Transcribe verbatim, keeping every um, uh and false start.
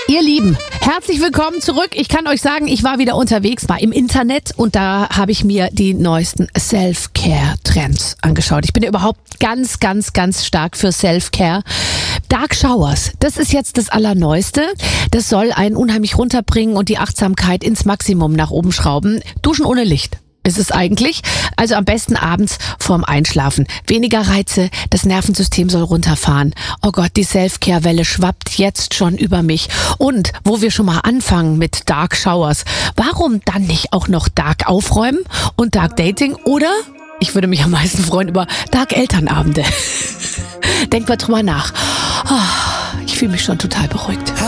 Ihr Lieben, herzlich willkommen zurück. Ich kann euch sagen, ich war wieder unterwegs, war im Internet und da habe ich mir die neuesten Self-Care-Trends angeschaut. Ich bin ja überhaupt ganz, ganz, ganz stark für Self-Care. Dark Showers, das ist jetzt das Allerneueste. Das soll einen unheimlich runterbringen und die Achtsamkeit ins Maximum nach oben schrauben. Duschen ohne Licht ist es eigentlich. Also am besten abends vorm Einschlafen. Weniger Reize, das Nervensystem soll runterfahren. Oh Gott, die Self-Care-Welle schwappt jetzt schon über mich. Und wo wir schon mal anfangen mit Dark Showers, warum dann nicht auch noch Dark Aufräumen und Dark Dating oder, ich würde mich am meisten freuen über Dark Elternabende. Denkt mal drüber nach. Oh, ich fühle mich schon total beruhigt.